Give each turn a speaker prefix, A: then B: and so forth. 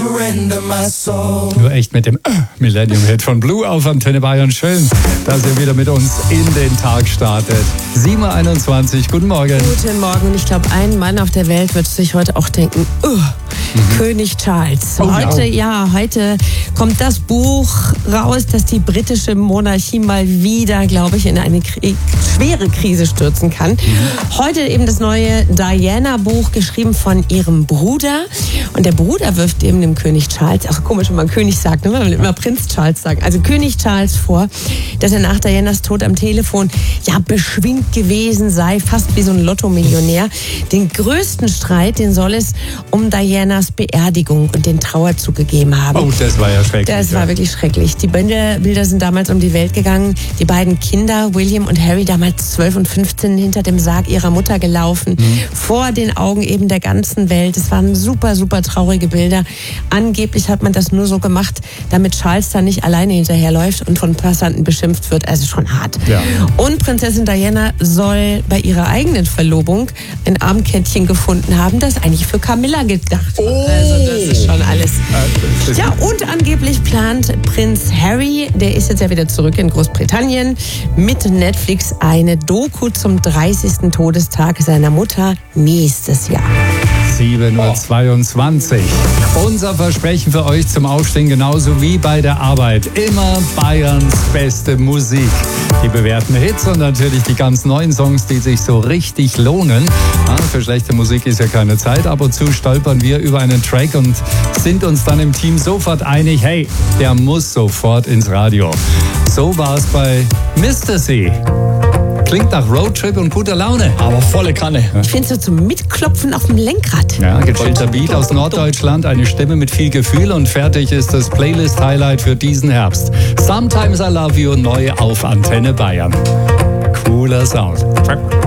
A: Nur echt mit dem Millennium Hit von Blue auf Antenne Bayern. Schön, dass ihr wieder mit uns in den Tag startet. 7.21 Uhr, guten Morgen.
B: Guten Morgen. Und ich glaube, ein Mann auf der Welt wird sich heute auch denken, König Charles. Heute kommt das Buch raus, das die britische Monarchie mal wieder, glaube ich, in eine schwere Krise stürzen kann. Heute eben das neue Diana-Buch, geschrieben von ihrem Bruder. Und der Bruder wirft eben dem König Charles, auch komisch, wenn man König sagt, ne? Man will immer Prinz Charles sagen, also König Charles vor, dass er nach Dianas Tod am Telefon beschwingt gewesen sei, fast wie so ein Lotto-Millionär. Den größten Streit, den soll es um Dianas Beerdigung und den Trauerzug gegeben haben.
A: Oh, das war ja schrecklich.
B: Das war wirklich schrecklich. Die Bilder sind damals um die Welt gegangen. Die beiden Kinder, William und Harry, damals 12 und 15, hinter dem Sarg ihrer Mutter gelaufen. Vor den Augen eben der ganzen Welt. Es waren super, super traurige Bilder. Angeblich hat man das nur so gemacht, damit Charles da nicht alleine hinterherläuft und von Passanten beschimpft wird. Also schon hart. Ja. Und Prinzessin Diana soll bei ihrer eigenen Verlobung ein Armkettchen gefunden haben, das eigentlich für Camilla gedacht war. Also das ist schon alles. Ja, und angeblich plant Prinz Harry, der ist jetzt ja wieder zurück in Großbritannien, mit Netflix eine Doku zum 30. Todestag seiner Mutter nächstes Jahr.
A: 7.22 Uhr. Unser Versprechen für euch zum Aufstehen, genauso wie bei der Arbeit. Immer Bayerns beste Musik. Die bewährten Hits und natürlich die ganz neuen Songs, die sich so richtig lohnen. Für schlechte Musik ist ja keine Zeit. Ab und zu stolpern wir über einen Track und sind uns dann im Team sofort einig, hey, der muss sofort ins Radio. So war es bei Mr. C. Klingt nach Roadtrip und guter Laune.
C: Aber volle Kanne.
B: Ich finde so zum Mitklopfen auf dem Lenkrad.
A: Ja, gechillter Beat aus Norddeutschland, eine Stimme mit viel Gefühl und fertig ist das Playlist-Highlight für diesen Herbst. Sometimes I Love You, neu auf Antenne Bayern. Cooler Sound.